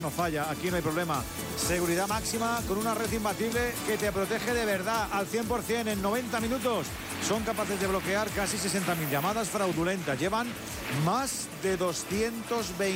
No falla, aquí no hay problema. Seguridad máxima con una red imbatible que te protege de verdad al 100% en 90 minutos. Son capaces de bloquear casi 60.000 llamadas fraudulentas. Llevan más de 220